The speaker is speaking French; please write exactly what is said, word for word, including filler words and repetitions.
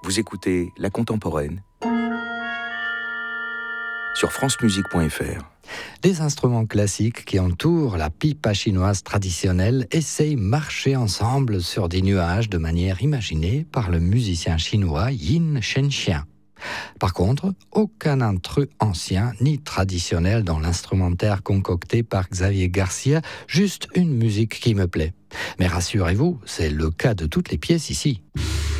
Vous écoutez La Contemporaine sur france musique point f r. Les instruments classiques qui entourent la pipa chinoise traditionnelle essayent marcher ensemble sur des nuages de manière imaginée par le musicien chinois Yin Shenxian. Par contre, aucun intrus ancien ni traditionnel dans l'instrumentaire concocté par Xavier Garcia, juste une musique qui me plaît. Mais rassurez-vous, c'est le cas de toutes les pièces ici.